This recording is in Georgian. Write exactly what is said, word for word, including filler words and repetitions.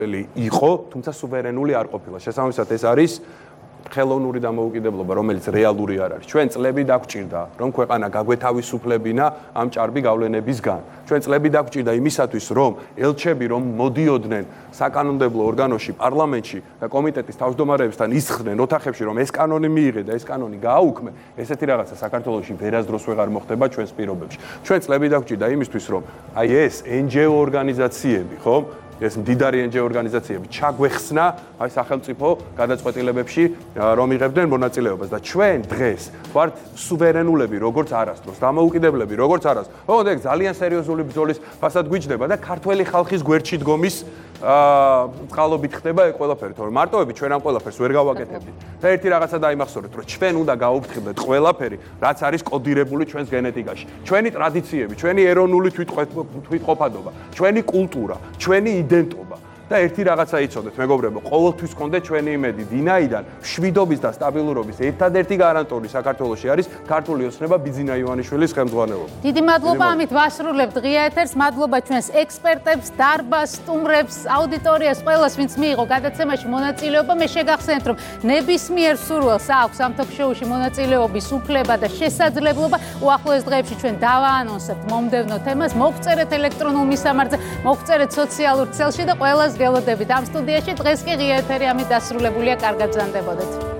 იყო, თუმცა სუვერენული არ ყოფილა. შესაბამისად ეს არის ხელოვნური დამოუკიდებლობა, რომელიც რეალური არ არის. ჩვენ წლები დაგვჭირდა, რომ ქვეყანა გაგვეთავისუფლებინა ამ ჭარბი გავლენებისგან. ჩვენ წლები დაგვჭირდა იმისათვის, რომ ელჩები რომ მოდიოდნენ საკანონმდებლო ორგანოში, პარლამენტში და კომიტეტის თავმჯდომარეებთან ისხდნენ ოთახებში, რომ ეს კანონი მიიღე და ეს კანონი გააუქმე, ესეთი რაღაცა საქართველოში ვერასდროს ვეღარ მოხდება ჩვენს პირობებში. ჩვენ წლები დაგვჭირდა იმისთვის, რომ აი ეს ენ ჯი ო ორგანიზაციები, ხო? ეს მდიდარი ენ ჯი ო ორგანიზაციები ჩაგვეხსნა აი სახელმწიფო გადაწყვეტილებებში რომ იღებდნენ მონაწილეობას და ჩვენ დღეს ვართ სუვერენულები როგორც არასდროს დამოუკიდებლები როგორც არასდროს. ოღონდ ეგ ძალიან სერიოზული ბრძოლის ფასად გვიჯდება და ქართველი ხალხის გვერდში დგომის აა წყალობით ხდება ეგ ყველაფერი, თორემ მარტოები ჩვენ ამ ყველაფერს ვერ გავაკეთებდით. და ერთი რაღაცა დაიმახსოვრეთ, რომ ჩვენ უნდა გაუფრთხილდეთ ყველაფერი, რაც არის კოდირებული ჩვენს გენეტიკაში. ჩვენი ტრადიციები, ჩვენი ეროვნული თვითყოფადობა, ჩვენი კულტურა, ჩვენი იდენტობა და ერთი რაღაცა იცოდეთ, მეგობრებო, ყოველთვის გქონდეთ ჩვენი იმედი, ვინაიდან მშვიდობის და სტაბილურობის ერთადერთი გარანტორი საქართველოში არის ქართული ოცნება ბიძინა ივანიშვილის ხელმძღვანელობით. დიდი მადლობა, ამით ვასრულებთ ღია ეთერს. მადლობა ჩვენს ექსპერტებს, დარბას, სტუმრებს, აუდიტორიას, ყველას, ვინც მიიღო გადაცემაში მონაწილეობა. მე შეგახსენებთ, რომ ნებისმიერ სურვილს აქვს ამ თოქ-შოუში მონაწილეობის უფლება და შესაძლებლობა. უახლოეს დღეებში ჩვენ დავაანონსებთ მომდევნო თემას. მოგწერეთ ელექტრონულ მისამართზე, მოგწერეთ სოციალურ ქსელში და ყველას გელოდებით ამ სტუდიაში. დღეს კი ღია ეთერი ამით დასრულებულია. კარგად ბრძანდებოდეთ.